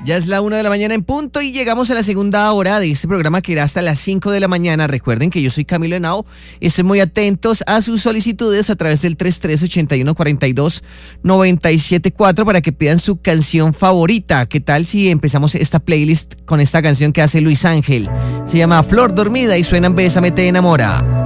Ya es la 1 de la mañana en punto y llegamos a la segunda hora de este programa que irá hasta las 5 de la mañana. Recuerden que yo soy Camilo Henao. Estén muy atentos a sus solicitudes a través del 338142-974 para que pidan su canción favorita. ¿Qué tal si empezamos esta playlist con esta canción que hace Luis Ángel? Se llama Flor Dormida y suena en Bésame te enamora.